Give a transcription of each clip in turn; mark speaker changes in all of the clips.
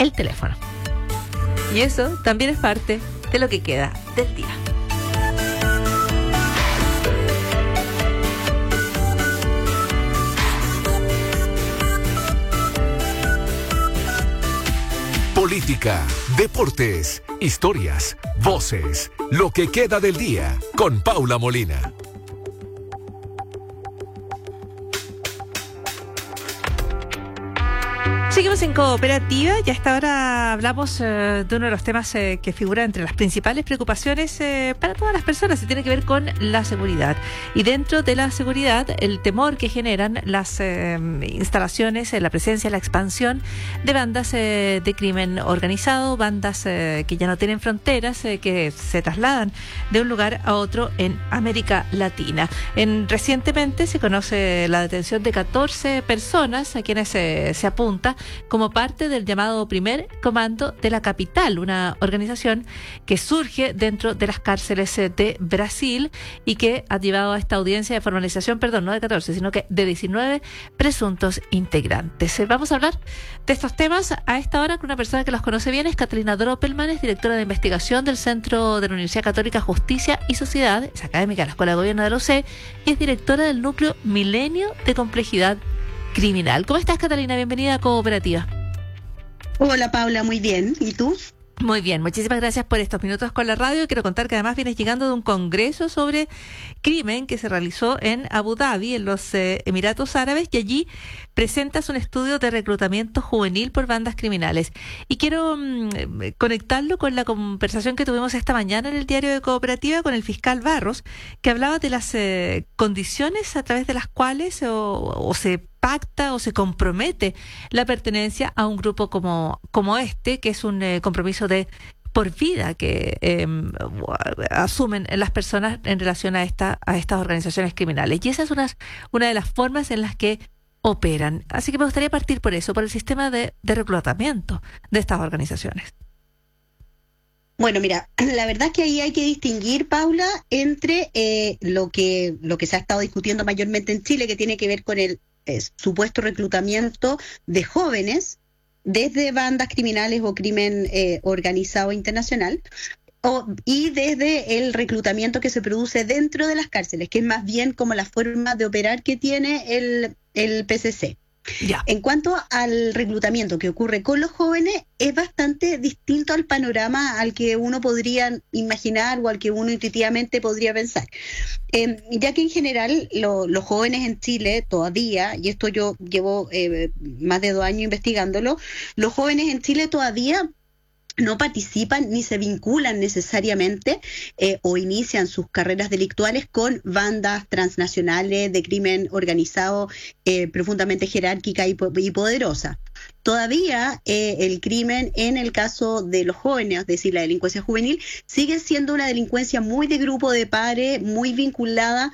Speaker 1: el teléfono. Y eso también es parte de lo que queda del día.
Speaker 2: Política, deportes, historias, voces, lo que queda del día con Paula Molina.
Speaker 1: Seguimos en Cooperativa y a esta hora hablamos de uno de los temas que figura entre las principales preocupaciones para todas las personas y tiene que ver con la seguridad. Y dentro de la seguridad, el temor que generan las instalaciones, la presencia, la expansión de bandas de crimen organizado, bandas que ya no tienen fronteras, que se trasladan de un lugar a otro en América Latina. Recientemente se conoce la detención de 14 personas a quienes se apunta como parte del llamado Primer Comando de la Capital, una organización que surge dentro de las cárceles de Brasil y que ha llevado a esta audiencia de formalización, no de 14, sino que de 19 presuntos integrantes. Vamos a hablar de estos temas a esta hora con una persona que los conoce bien, es Catalina Droppelman, es directora de investigación del Centro de la Universidad Católica Justicia y Sociedad, es académica de la Escuela de Gobierno de la UC y es directora del Núcleo Milenio de Complejidad Criminal. ¿Cómo estás, Catalina? Bienvenida a Cooperativa.
Speaker 3: Hola, Paula, muy bien. ¿Y tú?
Speaker 1: Muy bien, muchísimas gracias por estos minutos con la radio. Quiero contar que además vienes llegando de un congreso sobre crimen que se realizó en Abu Dhabi, en los Emiratos Árabes, y allí presentas un estudio de reclutamiento juvenil por bandas criminales. Y quiero conectarlo con la conversación que tuvimos esta mañana en el diario de Cooperativa con el fiscal Barros, que hablaba de las condiciones a través de las cuales o se pacta o se compromete la pertenencia a un grupo como este, que es un compromiso de por vida que asumen las personas en relación a estas organizaciones criminales. Y esa es una de las formas en las que operan. Así que me gustaría partir por eso, por el sistema de reclutamiento de estas organizaciones.
Speaker 3: Bueno, mira, la verdad es que ahí hay que distinguir, Paula, entre lo que se ha estado discutiendo mayormente en Chile, que tiene que ver con el supuesto reclutamiento de jóvenes desde bandas criminales o crimen organizado internacional, y desde el reclutamiento que se produce dentro de las cárceles, que es más bien como la forma de operar que tiene el PCC.
Speaker 1: Ya.
Speaker 3: En cuanto al reclutamiento que ocurre con los jóvenes, es bastante distinto al panorama al que uno podría imaginar o al que uno intuitivamente podría pensar. Ya que en general los jóvenes en Chile todavía, y esto yo llevo más de 2 años investigándolo, los jóvenes en Chile todavía no participan ni se vinculan necesariamente o inician sus carreras delictuales con bandas transnacionales de crimen organizado profundamente jerárquica y poderosa. Todavía el crimen en el caso de los jóvenes, es decir, la delincuencia juvenil, sigue siendo una delincuencia muy de grupo de pares, muy vinculada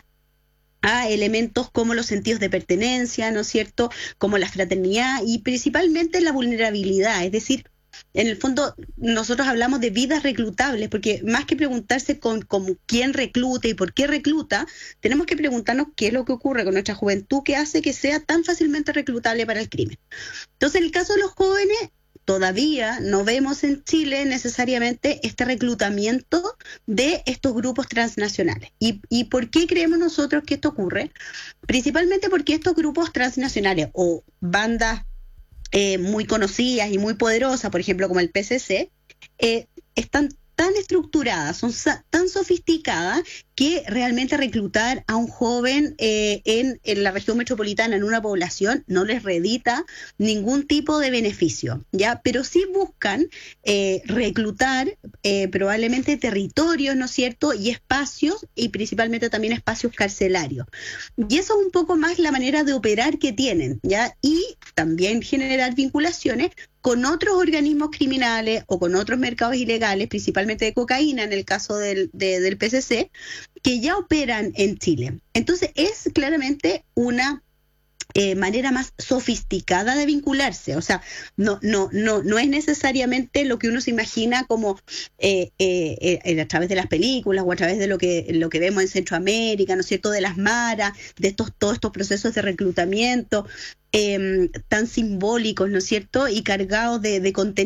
Speaker 3: a elementos como los sentidos de pertenencia, ¿no es cierto?, como la fraternidad y principalmente la vulnerabilidad, es decir, en el fondo, nosotros hablamos de vidas reclutables, porque más que preguntarse con quién recluta y por qué recluta, tenemos que preguntarnos qué es lo que ocurre con nuestra juventud que hace que sea tan fácilmente reclutable para el crimen. Entonces, en el caso de los jóvenes, todavía no vemos en Chile necesariamente este reclutamiento de estos grupos transnacionales. ¿Y por qué creemos nosotros que esto ocurre? Principalmente porque estos grupos transnacionales o bandas muy conocidas y muy poderosas, por ejemplo como el PCC, están tan estructuradas, son tan sofisticadas que realmente reclutar a un joven en la región metropolitana, en una población, no les redita ningún tipo de beneficio, ¿ya? Pero sí buscan reclutar probablemente territorios, ¿no es cierto?, y espacios, y principalmente también espacios carcelarios. Y eso es un poco más la manera de operar que tienen, ¿ya? Y también generar vinculaciones con otros organismos criminales o con otros mercados ilegales, principalmente de cocaína en el caso del PCC, que ya operan en Chile. Entonces es claramente una manera más sofisticada de vincularse, o sea, no es necesariamente lo que uno se imagina como a través de las películas o a través de lo que vemos en Centroamérica, ¿no es cierto?, de las maras, de todos estos procesos de reclutamiento tan simbólicos, ¿no es cierto?, y cargados de contenido